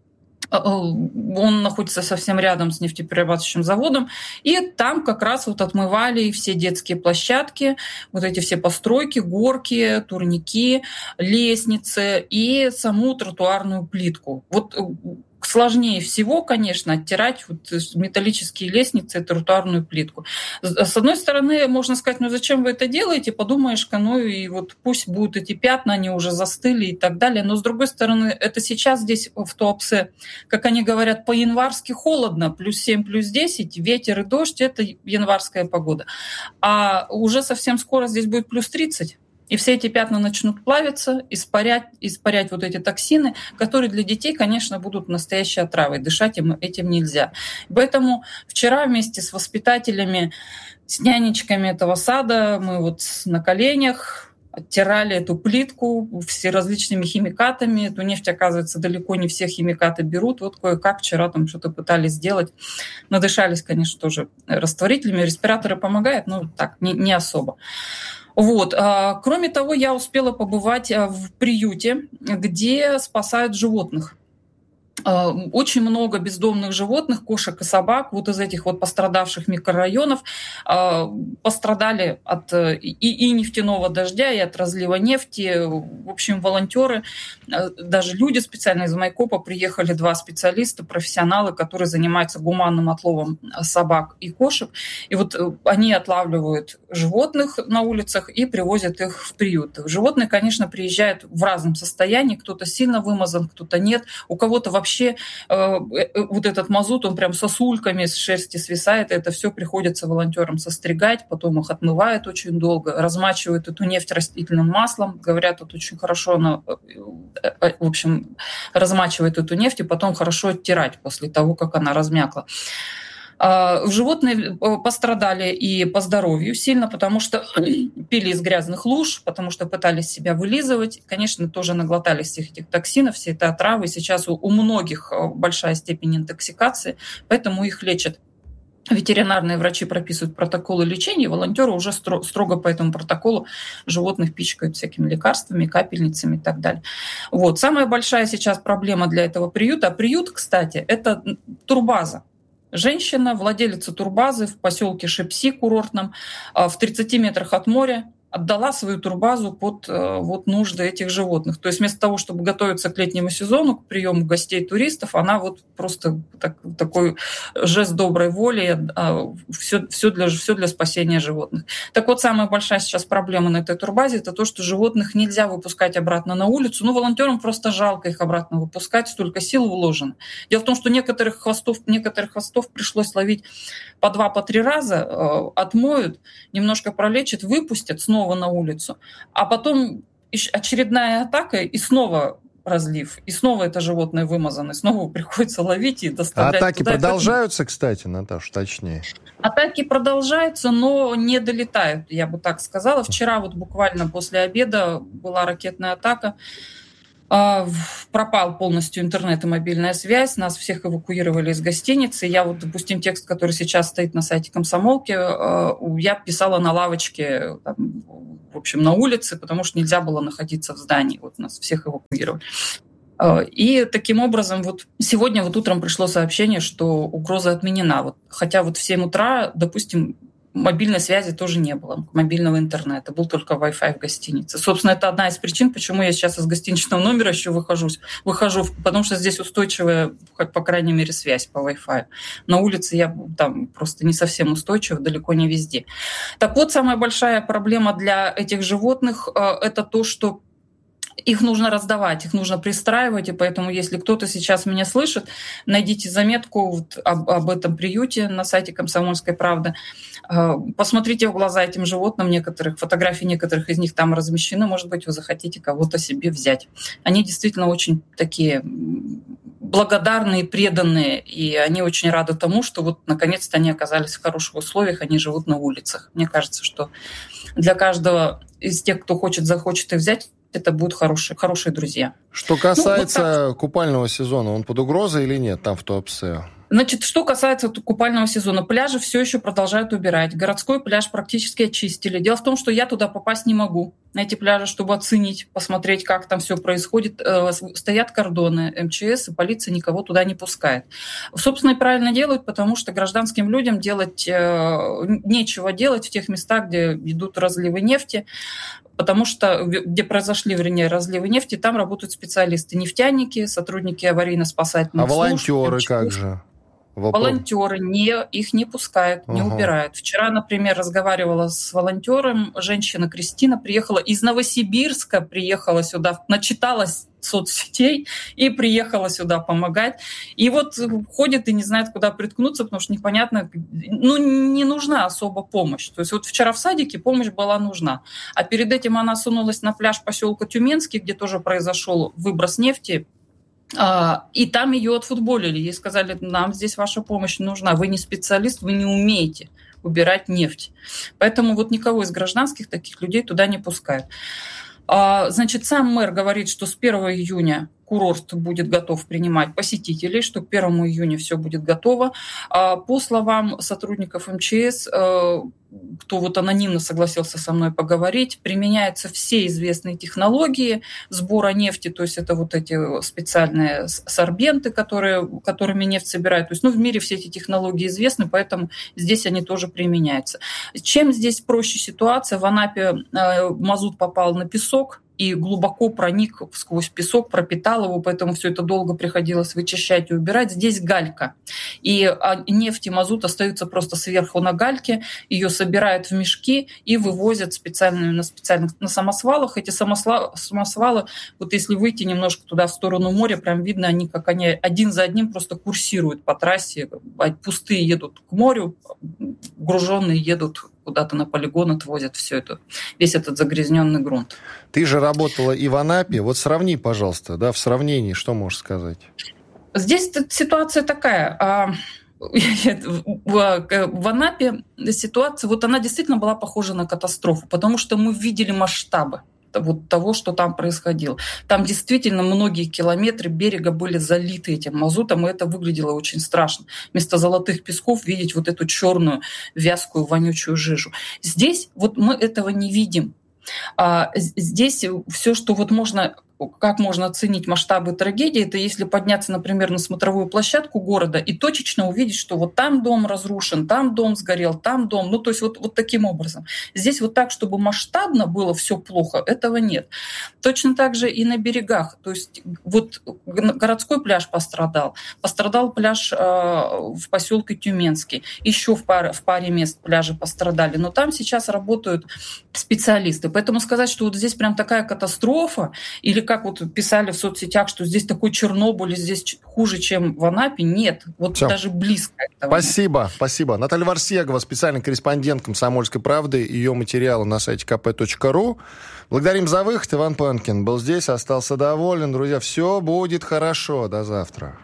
Он находится совсем рядом с нефтеперерабатывающим заводом, и там как раз вот отмывали все детские площадки, вот эти все постройки, горки, турники, лестницы и саму тротуарную плитку. Вот сложнее всего, конечно, оттирать вот металлические лестницы и тротуарную плитку. С одной стороны, можно сказать, зачем вы это делаете? Подумаешь-ка, и вот пусть будут эти пятна, они уже застыли и так далее. Но с другой стороны, это сейчас здесь в Туапсе, как они говорят, по-январски холодно, +7, +10, ветер и дождь — это январская погода. А уже совсем скоро здесь будет +30. И все эти пятна начнут плавиться, испарять вот эти токсины, которые для детей, конечно, будут настоящей отравой. Дышать этим нельзя. Поэтому вчера вместе с воспитателями, с нянечками этого сада мы вот на коленях оттирали эту плитку всеразличными химикатами. Эту нефть, оказывается, далеко не все химикаты берут. Вот кое-как вчера там что-то пытались сделать. Надышались, конечно, тоже растворителями. Респираторы помогают, но так, не особо. Вот. Кроме того, я успела побывать в приюте, где спасают животных. Очень много бездомных животных, кошек и собак, вот из этих вот пострадавших микрорайонов пострадали от и нефтяного дождя, и от разлива нефти. В общем, волонтеры, даже люди специально из Майкопа приехали, 2 специалиста, профессионалы, которые занимаются гуманным отловом собак и кошек. И вот они отлавливают животных на улицах и привозят их в приют. Животные, конечно, приезжают в разном состоянии, кто-то сильно вымазан, кто-то нет, у кого-то вообще вот этот мазут, он прям сосульками с шерсти свисает, это все приходится волонтерам состригать, потом их отмывают очень долго, размачивают эту нефть растительным маслом, говорят, вот очень хорошо она, в общем, размачивает эту нефть и потом хорошо оттирать после того, как она размякла. Животные пострадали и по здоровью сильно, потому что пили из грязных луж, потому что пытались себя вылизывать. Конечно, тоже наглотались всех этих токсинов, все это отравы. Сейчас у многих большая степень интоксикации, поэтому их лечат. Ветеринарные врачи прописывают протоколы лечения, волонтеры уже строго по этому протоколу животных пичкают всякими лекарствами, капельницами и так далее. Вот. Самая большая сейчас проблема для этого приюта, приют, кстати, это турбаза. Женщина, владелица турбазы в поселке Шепси курортном, в 30 метрах от моря, отдала свою турбазу под вот нужды этих животных. То есть вместо того, чтобы готовиться к летнему сезону, к приему гостей туристов, она вот просто такой жест доброй воли, все для спасения животных. Так вот, самая большая сейчас проблема на этой турбазе — это то, что животных нельзя выпускать обратно на улицу. Волонтерам просто жалко их обратно выпускать, столько сил вложено. Дело в том, что некоторых хвостов пришлось ловить по 2-3 раза, отмоют, немножко пролечат, выпустят снова на улицу, а потом очередная атака, и снова разлив, и снова это животное вымазано, и снова приходится ловить и доставлять атаки туда. Продолжаются, кстати, Наташа, точнее? Атаки продолжаются, но не долетают, я бы так сказала. Вчера вот буквально после обеда была ракетная атака. Пропал полностью интернет и мобильная связь, нас всех эвакуировали из гостиницы. Я вот, допустим, текст, который сейчас стоит на сайте «Комсомолки», я писала на лавочке, там, в общем, на улице, потому что нельзя было находиться в здании. Вот нас всех эвакуировали. И таким образом, вот сегодня вот утром пришло сообщение, что угроза отменена. Вот, хотя вот в 7 утра, допустим, мобильной связи тоже не было, мобильного интернета, был только Wi-Fi в гостинице. Собственно, это одна из причин, почему я сейчас из гостиничного номера еще выхожу, потому что здесь устойчивая, по крайней мере, связь по Wi-Fi. На улице я там просто не совсем устойчива, далеко не везде. Так вот, самая большая проблема для этих животных – это то, что их нужно раздавать, их нужно пристраивать, и поэтому, если кто-то сейчас меня слышит, найдите заметку вот об этом приюте на сайте «Комсомольской правды», посмотрите в глаза этим животным, фотографии некоторых из них там размещены, может быть, вы захотите кого-то себе взять. Они действительно очень такие благодарные, преданные, и они очень рады тому, что вот наконец-то они оказались в хороших условиях, они живут на улицах. Мне кажется, что для каждого из тех, кто захочет их взять, это будут хорошие друзья. Что касается купального сезона, он под угрозой или нет там в Туапсе? Значит, что касается купального сезона, пляжи все еще продолжают убирать. Городской пляж практически очистили. Дело в том, что я туда попасть не могу, на эти пляжи, чтобы оценить, посмотреть, как там все происходит. Стоят кордоны МЧС, и полиция никого туда не пускает. Собственно, и правильно делают, потому что гражданским людям нечего делать в тех местах, где идут разливы нефти, потому что где произошли, разливы нефти, там работают специалисты, нефтяники, сотрудники аварийно-спасательных служб. А волонтеры как же? Волонтеры их не пускают, не убирают. Вчера, например, разговаривала с волонтером, женщина Кристина приехала из Новосибирска, приехала сюда, начиталась соцсетей и приехала сюда помогать. И вот ходит и не знает, куда приткнуться, потому что непонятно, не нужна особо помощь. То есть вот вчера в садике помощь была нужна. А перед этим она сунулась на пляж поселка Тюменский, где тоже произошел выброс нефти, и там ее отфутболили. Ей сказали, нам здесь ваша помощь не нужна. Вы не специалист, вы не умеете убирать нефть. Поэтому вот никого из гражданских таких людей туда не пускают. Значит, сам мэр говорит, что с 1 июня курорт будет готов принимать посетителей, что к 1 июня все будет готово. По словам сотрудников МЧС, кто вот анонимно согласился со мной поговорить, применяются все известные технологии сбора нефти, то есть это вот эти специальные сорбенты, которыми нефть собирают. То есть, в мире все эти технологии известны, поэтому здесь они тоже применяются. Чем здесь проще ситуация? В Анапе мазут попал на песок и глубоко проник сквозь песок, пропитал его, поэтому все это долго приходилось вычищать и убирать. Здесь галька. И нефть и мазут остаются просто сверху на гальке, ее собирают в мешки и вывозят на самосвалах. Эти самосвалы, вот если выйти немножко туда в сторону моря, прям видно, они один за одним просто курсируют по трассе. Пустые едут к морю, груженные едут куда-то на полигон, отвозят весь этот загрязненный грунт. Ты же работала и в Анапе. Вот сравни, пожалуйста, в сравнении, что можешь сказать? Здесь ситуация такая. В Анапе ситуация, вот она действительно была похожа на катастрофу, потому что мы видели масштабы того, что там происходило. Там действительно многие километры берега были залиты этим мазутом, и это выглядело очень страшно. Вместо золотых песков видеть вот эту черную, вязкую, вонючую жижу. Здесь вот мы этого не видим. Здесь все, что вот как можно оценить масштабы трагедии, это если подняться, например, на смотровую площадку города и точечно увидеть, что вот там дом разрушен, там дом сгорел, там дом. То есть вот таким образом. Здесь вот так, чтобы масштабно было все плохо, этого нет. Точно так же и на берегах. То есть вот городской пляж пострадал пляж в поселке Тюменский, еще в паре мест пляжи пострадали. Но там сейчас работают специалисты. Поэтому сказать, что вот здесь прям такая катастрофа или как вот писали в соцсетях, что здесь такой Чернобыль, здесь хуже, чем в Анапе, нет. Вот Всё. даже близко этого. Спасибо. Наталья Варсегова, специальный корреспондент «Комсомольской правды». Ее материалы на сайте kp.ru. Благодарим за выход. Иван Панкин был здесь, остался доволен. Друзья, все будет хорошо. До завтра.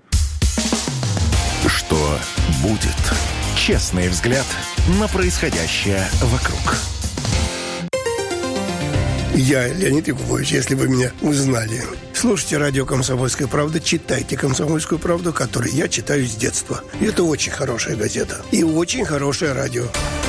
Что будет? Честный взгляд на происходящее вокруг. Я Леонид Якубович, если вы меня узнали. Слушайте радио «Комсомольская правда», читайте «Комсомольскую правду», которую я читаю с детства. И это очень хорошая газета. И очень хорошее радио.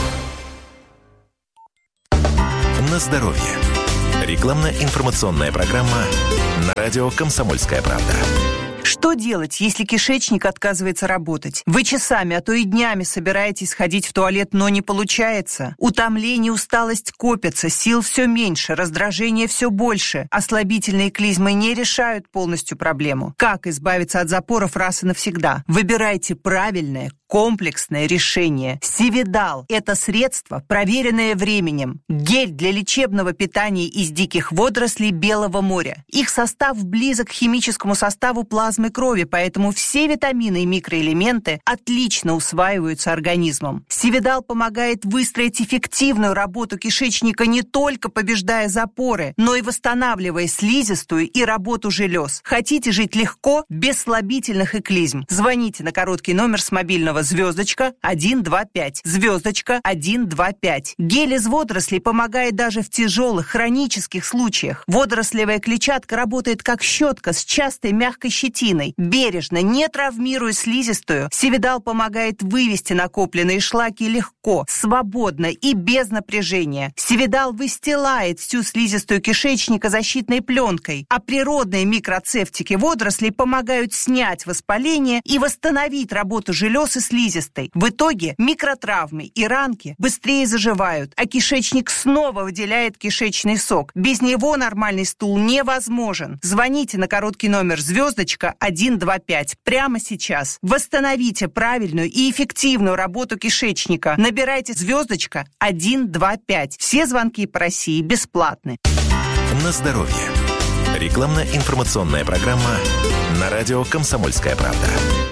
На здоровье. Рекламно-информационная программа на радио «Комсомольская правда». Что делать, если кишечник отказывается работать? Вы часами, а то и днями собираетесь сходить в туалет, но не получается. Утомление, усталость копятся, сил все меньше, раздражение все больше. А слабительные клизмы не решают полностью проблему. Как избавиться от запоров раз и навсегда? Выбирайте правильное, комплексное решение. Сивидал – это средство, проверенное временем. Гель для лечебного питания из диких водорослей Белого моря. Их состав близок к химическому составу плазмы крови, поэтому все витамины и микроэлементы отлично усваиваются организмом. Сивидал помогает выстроить эффективную работу кишечника, не только побеждая запоры, но и восстанавливая слизистую и работу желез. Хотите жить легко, без слабительных и клизм? Звоните на короткий номер с мобильного *125, *125. Гель из водорослей помогает даже в тяжелых хронических случаях. Водорослевая клетчатка работает как щетка с частой мягкой щетиной. Бережно, не травмируя слизистую, Сивидал помогает вывести накопленные шлаки легко, свободно и без напряжения. Сивидал выстилает всю слизистую кишечника защитной пленкой, а природные микроцефтики водорослей помогают снять воспаление и восстановить работу желез и слизистой. В итоге микротравмы и ранки быстрее заживают, а кишечник снова выделяет кишечный сок. Без него нормальный стул невозможен. Звоните на короткий номер *125 прямо сейчас. Восстановите правильную и эффективную работу кишечника. Набирайте *125. Все звонки по России бесплатны. На здоровье. Рекламно-информационная программа на радио «Комсомольская правда».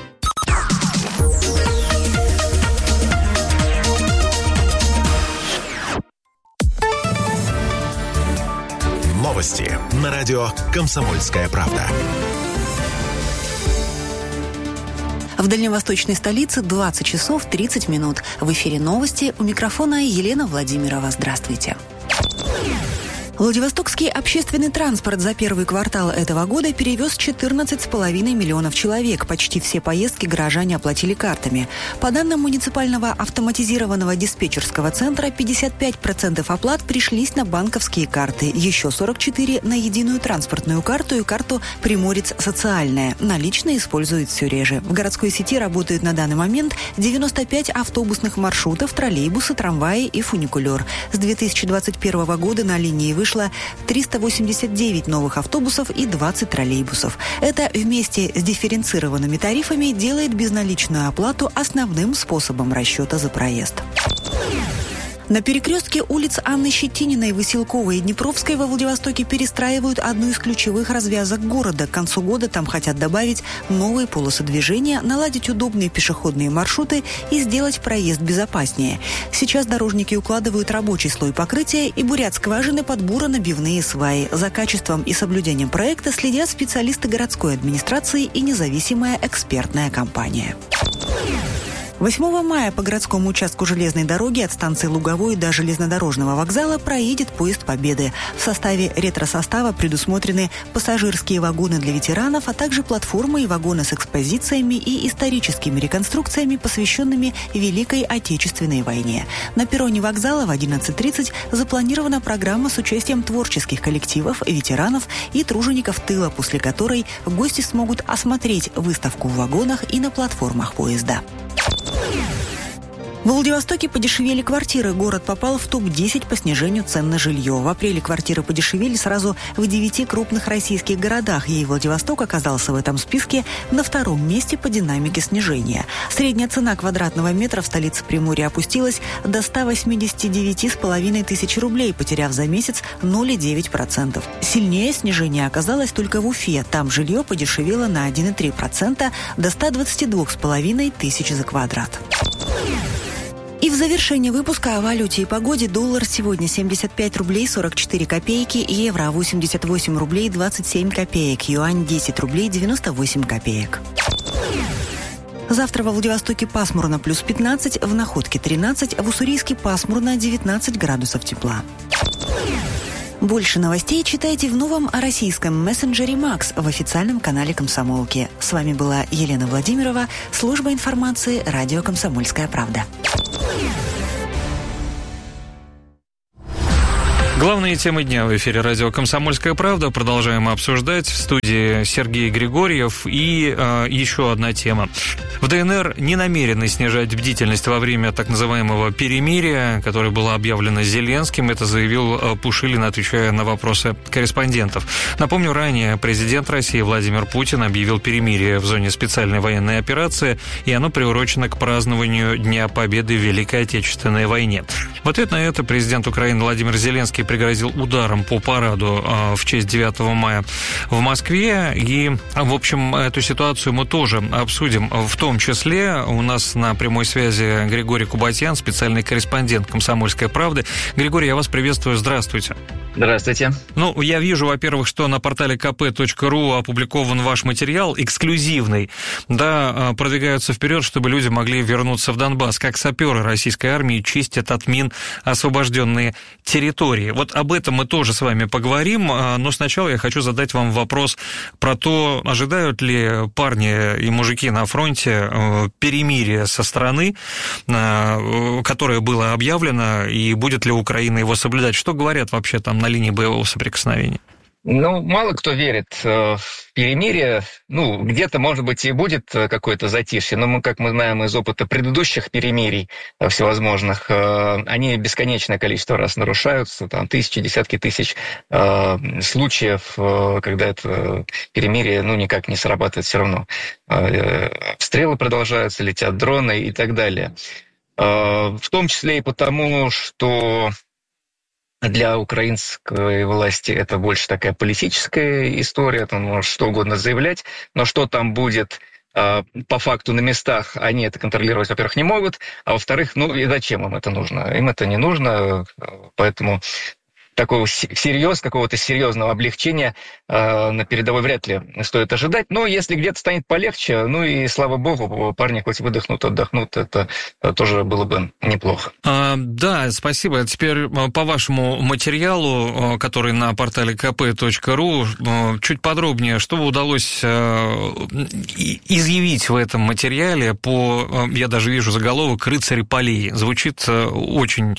Новости на радио «Комсомольская правда». В дальневосточной столице 20 часов 30 минут. В эфире новости. У микрофона Елена Владимирова. Здравствуйте. Владивостокский общественный транспорт за первый квартал этого года перевез 14,5 миллионов человек. Почти все поездки горожане оплатили картами. По данным муниципального автоматизированного диспетчерского центра, 55% оплат пришлись на банковские карты, еще 44% на единую транспортную карту и карту «Приморец социальная». Наличные используют все реже. В городской сети работают на данный момент 95 автобусных маршрутов, троллейбусы, трамваи и фуникулер. С 2021 года на линии вышло 389 новых автобусов и 20 троллейбусов. Это вместе с дифференцированными тарифами делает безналичную оплату основным способом расчета за проезд. На перекрестке улиц Анны Щетининой, Василковой и Днепровской во Владивостоке перестраивают одну из ключевых развязок города. К концу года там хотят добавить новые полосы движения, наладить удобные пешеходные маршруты и сделать проезд безопаснее. Сейчас дорожники укладывают рабочий слой покрытия и бурят скважины под буро-набивные сваи. За качеством и соблюдением проекта следят специалисты городской администрации и независимая экспертная компания. 8 мая по городскому участку железной дороги от станции Луговой до железнодорожного вокзала проедет поезд Победы. В составе ретро-состава предусмотрены пассажирские вагоны для ветеранов, а также платформы и вагоны с экспозициями и историческими реконструкциями, посвященными Великой Отечественной войне. На перроне вокзала в 11:30 запланирована программа с участием творческих коллективов, ветеранов и тружеников тыла, после которой гости смогут осмотреть выставку в вагонах и на платформах поезда. В Владивостоке подешевели квартиры. Город попал в топ-10 по снижению цен на жилье. В апреле квартиры подешевели сразу в 9 крупных российских городах. И Владивосток оказался в этом списке на втором месте по динамике снижения. Средняя цена квадратного метра в столице Приморья опустилась до 189,5 тысяч рублей, потеряв за месяц 0,9%. Сильнее снижение оказалось только в Уфе. Там жилье подешевело на 1,3% до 122,5 тысяч за квадрат. И в завершение выпуска о валюте и погоде. Доллар сегодня 75 рублей 44 копейки, евро 88 рублей 27 копеек, юань 10 рублей 98 копеек. Завтра во Владивостоке пасмурно плюс 15, в Находке 13, в Уссурийске пасмурно 19 градусов тепла. Больше новостей читайте в новом российском мессенджере «Макс» в официальном канале «Комсомолки». С вами была Елена Владимирова, служба информации «Радио Комсомольская правда». Главные темы дня в эфире радио «Комсомольская правда». Продолжаем обсуждать. В студии Сергей Григорьев. И еще одна тема. В ДНР не намерены снижать бдительность во время так называемого перемирия, которое было объявлено Зеленским. Это заявил Пушилин, отвечая на вопросы корреспондентов. Напомню, ранее президент России Владимир Путин объявил перемирие в зоне специальной военной операции, и оно приурочено к празднованию Дня Победы в Великой Отечественной войне. В ответ на это президент Украины Владимир Зеленский пригрозил ударом по параду в честь 9 мая в Москве. И, в общем, эту ситуацию мы тоже обсудим. В том числе у нас на прямой связи Григорий Кубатьян, специальный корреспондент «Комсомольской правды». Григорий, я вас приветствую. Здравствуйте. Здравствуйте. Ну, я вижу, во-первых, что на портале kp.ru опубликован ваш материал, эксклюзивный. Да, продвигаются вперед, чтобы люди могли вернуться в Донбасс. Как саперы российской армии чистят от мин освобожденные территории. Вот об этом мы тоже с вами поговорим, но сначала я хочу задать вам вопрос про то, ожидают ли парни и мужики на фронте перемирия со стороны, которое было объявлено, и будет ли Украина его соблюдать. Что говорят вообще там на линии боевого соприкосновения? Ну, мало кто верит в перемирие. Ну, где-то, может быть, и будет какое-то затишье, но мы, как мы знаем из опыта предыдущих перемирий всевозможных, они бесконечное количество раз нарушаются, там тысячи, десятки тысяч случаев, когда это перемирие, ну, никак не срабатывает все равно. Обстрелы продолжаются, летят дроны и так далее. В том числе и потому, что для украинской власти это больше такая политическая история, там может что угодно заявлять, но что там будет по факту на местах, они это контролировать, во-первых, не могут, а во-вторых, ну и зачем им это нужно? Им это не нужно, поэтому такого какого-то серьезного облегчения на передовой вряд ли стоит ожидать. Но если где-то станет полегче, ну и слава богу, парни хоть выдохнут, отдохнут, это тоже было бы неплохо. Да, спасибо. Теперь по вашему материалу, который на портале kp.ru, чуть подробнее, что удалось изъявить в этом материале по, я даже вижу заголовок, «Рыцари полей». Звучит очень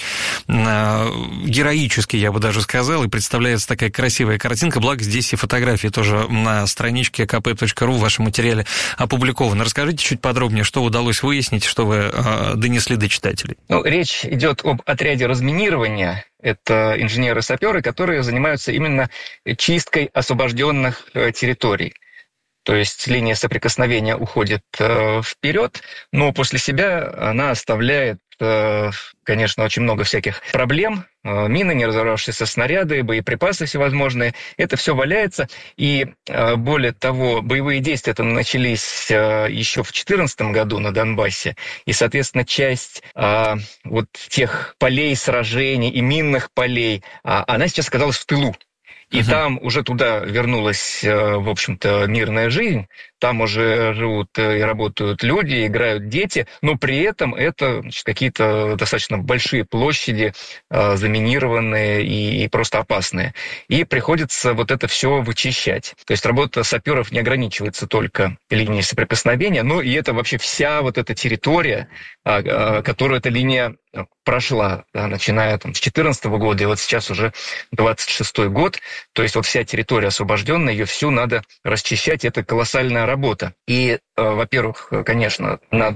героически, я бы даже сказал, и представляется такая красивая картинка, благо здесь и фотографии тоже на страничке kp.ru в вашем материале опубликованы. Расскажите чуть подробнее, что удалось выяснить, что вы донесли до читателей. Ну, речь идет об отряде разминирования. Это инженеры-саперы, которые занимаются именно чисткой освобожденных территорий. То есть линия соприкосновения уходит вперед, но после себя она оставляет, конечно, очень много всяких проблем. Мины, не разорвавшиеся снаряды, боеприпасы всевозможные. Это все валяется. И более того, боевые действия начались еще в 2014 году на Донбассе. И, соответственно, часть вот тех полей сражений и минных полей, она сейчас оказалась в тылу. И там уже туда вернулась, в общем-то, мирная жизнь. Там уже живут и работают люди, играют дети, но при этом это какие-то достаточно большие площади, заминированные и просто опасные. И приходится вот это все вычищать. То есть работа саперов не ограничивается только линией соприкосновения, но и это вообще вся вот эта территория, которую эта линия прошла, да, начиная там, с 2014 года, и вот сейчас уже 26-й год. То есть вот вся территория освобожденная, ее всю надо расчищать, это колоссальная работа. И, во-первых, конечно, надо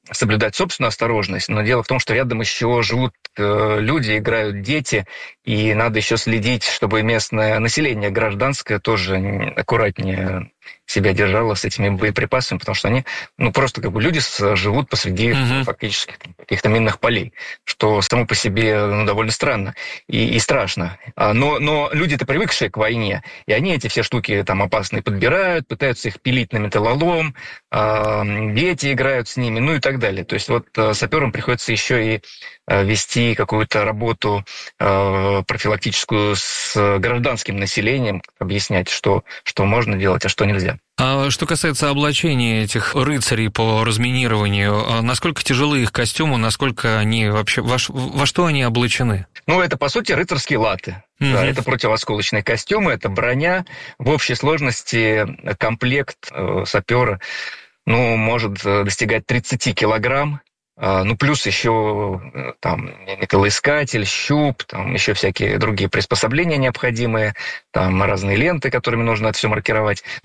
соблюдать собственную осторожность, но дело в том, что рядом еще живут люди, играют дети, и надо еще следить, чтобы местное население гражданское тоже аккуратнее себя держало с этими боеприпасами, потому что они, просто люди живут посреди фактически каких-то минных полей, что само по себе довольно странно и страшно. Но люди-то привыкшие к войне, и они эти все штуки там опасные подбирают, пытаются их пилить на металлолом, дети играют с ними, и так далее. То есть саперам приходится еще и вести какую-то работу профилактическую с гражданским населением, объяснять, что можно делать, а что нельзя. А что касается облачения этих рыцарей по разминированию, насколько тяжелы их костюмы, насколько они вообще, во что они облачены? Это, по сути, рыцарские латы. Да, это противоосколочные костюмы, это броня. В общей сложности комплект сапера может достигать 30 килограмм. Плюс еще там металлоискатель, щуп, там еще всякие другие приспособления необходимые, там разные ленты, которыми нужно это все маркировать.